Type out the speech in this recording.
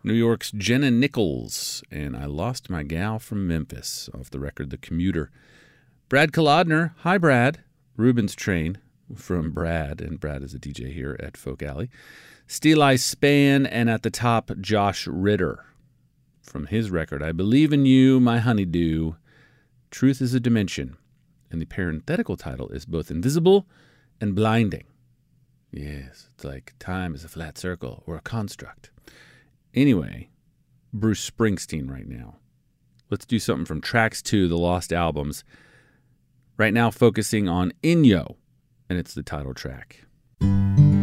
New York's Jenna Nichols, and I Lost My Gal from Memphis, off the record The Commuter. Brad Kolodner, hi Brad, Rubens Train from Brad, and Brad is a DJ here at Folk Alley. Steeleye Span, and at the top, Josh Ritter from his record, I Believe in You, My Honeydew, Truth is a Dimension, and the parenthetical title is both invisible and blinding. Yes, it's like time is a flat circle or a construct. Anyway, Bruce Springsteen right now. Let's do something from Tracks 2, the Lost Albums. Right now focusing on Inyo, and it's the title track.